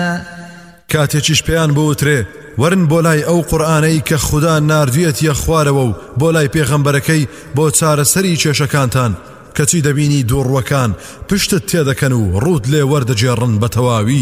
کاتێکیش پێیان بوترێ ورن بۆ لای ئەو قورئانەی کە خوددا ناردوویەتیە خوارەوە و بۆ لای پێغەمبەرەکەی بۆ چارەسەری کێشەکانتان کەچی دەبینی دووڕوەکان پشتت تێدەکەن و ڕوود لێ وەردەجێڕن بە تەواوی